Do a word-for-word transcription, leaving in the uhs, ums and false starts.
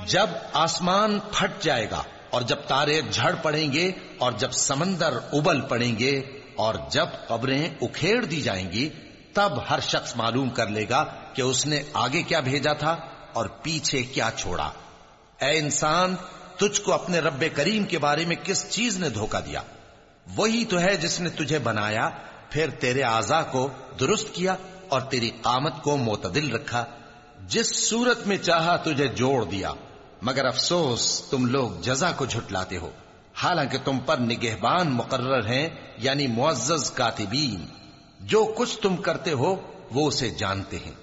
जब आसमान फट जाएगा और जब तारे झड़ पड़ेंगे और जब समंदर उबल पड़ेंगे और जब कब्रें उखेड़ दी जाएंगी, तब हर शख्स मालूम कर लेगा कि उसने आगे क्या भेजा था और पीछे क्या छोड़ा। ऐ इंसान, तुझको अपने रब्बे करीम के बारे में किस चीज ने धोखा दिया? वही तो है जिसने तुझे बनाया, फिर तेरे आज़ा को दुरुस्त किया और तेरी कामत को मोतदिल रखा, जिस सूरत में चाहा तुझे जोड़ दिया। मगर अफसोस तुम लोग जज़ा को झुटलाते हो, हालांकि तुम पर निगहबान मुकर्रर हैं, यानी मुअज़्ज़ज़ कातिबीन। जो कुछ तुम करते हो वो उसे जानते हैं।